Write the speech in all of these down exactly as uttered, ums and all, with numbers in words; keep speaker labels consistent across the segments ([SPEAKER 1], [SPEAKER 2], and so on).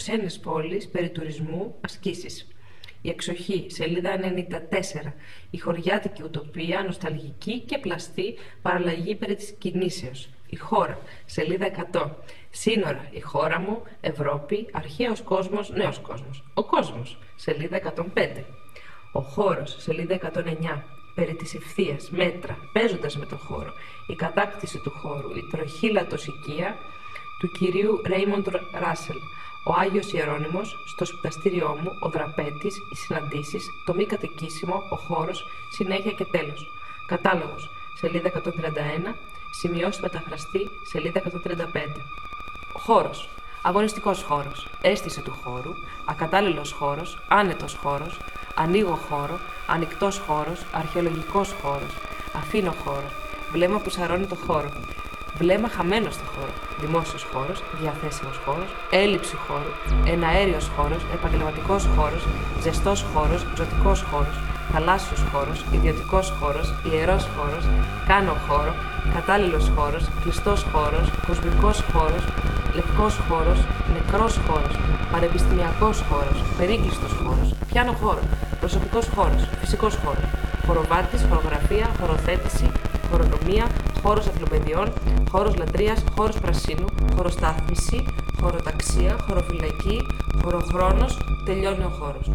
[SPEAKER 1] ξένες πόλεις, περί τουρισμού, ασκήσεις. Η εξοχή, σελίδα ενενήντα τέσσερα. Η χωριάτικη ουτοπία, νοσταλγική και πλαστή παραλλαγή περί της κινήσεως. Η χώρα, σελίδα εκατό. Σύνορα, η χώρα μου, Ευρώπη, αρχαίος κόσμος, νέος κόσμος. Ο κόσμος, σελίδα εκατόν πέντε. Ο χώρος, σελίδα εκατόν εννιά. Περί της ευθείας, μέτρα, παίζοντας με το χώρο. Η κατάκτηση του χώρου, η τροχύλατος οικία του κυρίου Ρέιμοντ Ράσελ. Ο Άγιος Ιερώνυμος, στο σπιταστήριό μου, ο δραπέτης, οι συναντήσεις, το μη κατοικήσιμο, ο χώρος, συνέχεια και τέλος. Κατάλογος, σελίδα εκατόν τριάντα ένα, σημειώσεις μεταφραστή, σελίδα εκατόν τριάντα πέντε. Ο χώρος, αγωνιστικός χώρος, αίσθηση του χώρου, ακατάλληλος χώρος, άνετος χώρος, ανοίγω χώρο, ανοιχτός χώρος, αρχαιολογικός χώρος, αφήνω χώρο, βλέμμα που σαρώνει το χώρο. Βλέμμα χαμένο στο χώρο. Δημόσιος χώρος, διαθέσιμος χώρος, έλλειψη χώρου, εναέριος χώρος, επαγγελματικός χώρος, ζεστός χώρος, ζωτικός χώρος, θαλάσσιος χώρος, ιδιωτικός χώρος, ιερός χώρος, κάνω χώρο, κατάλληλος χώρος, κλειστός χώρος, κοσμικός χώρος, λευκός χώρος, νεκρός χώρος, πανεπιστημιακός χώρος, περίκλειστος χώρος, πιάνω χώρο, προσωπικός χώρος, φυσικός χώρος, χοροβάτης, χορογραφία, χωροθέτηση, χορονομία, χώρος αθλοπαιδιών, χώρος λατρείας, χώρος πρασίνου, χωροστάθμιση, χωροταξία, χωροφυλακή, χωροχρόνος, τελειώνει ο χώρος.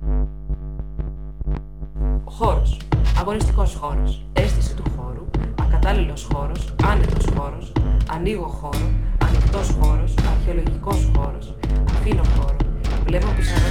[SPEAKER 1] Χώρος, αγωνιστικός χώρος, αίσθηση του χώρου, ακατάλληλος χώρος, άνετος χώρος, ανοίγω χώρο, ανοιχτός χώρος, αρχαιολογικός χώρος, αφήνω χώρο, βλέμμα που